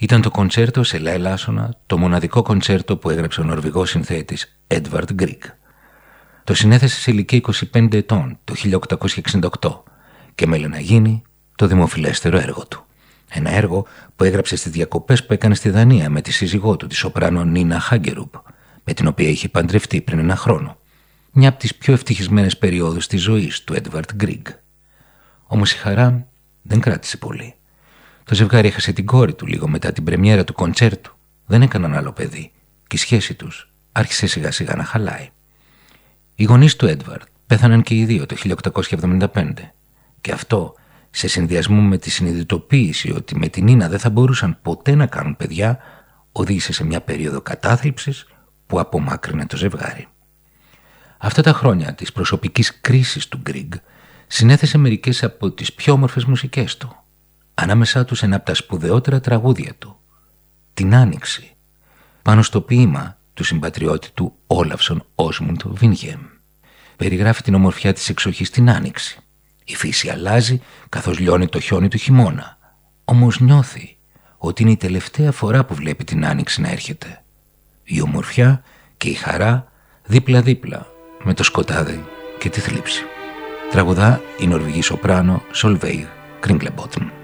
Ήταν το κοντσέρτο σε λα ελάσσονα, το μοναδικό κοντσέρτο που έγραψε ο Νορβηγός συνθέτης Edvard Grieg. Το συνέθεσε σε ηλικία 25 ετών το 1868 και μέλε να γίνει το δημοφιλέστερο έργο του. Ένα έργο που έγραψε στις διακοπές που έκανε στη Δανία με τη σύζυγό του, τη σοπράνο Νίνα Χάγκερουπ, με την οποία είχε παντρευτεί πριν ένα χρόνο. Μια από τις πιο ευτυχισμένες περιόδους της ζωής του Edvard Grieg. Όμως η χαρά δεν κράτησε πολύ. Το ζευγάρι έχασε την κόρη του λίγο μετά την πρεμιέρα του κοντσέρτου. Δεν έκαναν άλλο παιδί και η σχέση τους άρχισε σιγά σιγά να χαλάει. Οι γονείς του Edvard πέθαναν και οι δύο το 1875 και αυτό, σε συνδυασμό με τη συνειδητοποίηση ότι με την Νίνα δεν θα μπορούσαν ποτέ να κάνουν παιδιά, οδήγησε σε μια περίοδο κατάθλιψης που απομάκρυνε το ζευγάρι. Αυτά τα χρόνια της προσωπικής κρίσης του Grieg συνέθεσε μερικές από τις πιο όμορφες μουσικές του. Ανάμεσά τους ένα από τα σπουδαιότερα τραγούδια του, την Άνοιξη, πάνω στο ποίημα του συμπατριώτη του Όλαφσον Όσμουντ Βίνχεμ. Περιγράφει την ομορφιά της εξοχής στην Άνοιξη. Η φύση αλλάζει καθώς λιώνει το χιόνι του χειμώνα. Όμως νιώθει ότι είναι η τελευταία φορά που βλέπει την Άνοιξη να έρχεται. Η ομορφιά και η χαρά δίπλα-δίπλα με το σκοτάδι και τη θλίψη. Τραγουδά η Νορβηγή σοπράνο Solveig Kringlebotn.